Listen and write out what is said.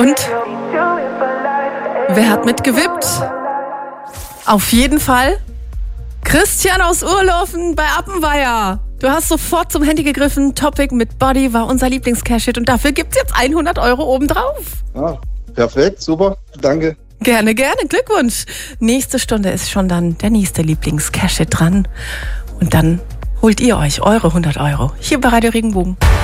Und wer hat mitgewippt? Auf jeden Fall Christian aus Urlaufen bei Appenweier. Du hast sofort zum Handy gegriffen. Topic mit Body war unser Lieblings-Cash-Hit und dafür gibt's jetzt 100 € obendrauf. Ah, perfekt, super, danke. Gerne, gerne, Glückwunsch. Nächste Stunde ist schon dann der nächste Lieblings-Cash-Hit dran. Und dann holt ihr euch eure 100 € hier bei Radio Regenbogen.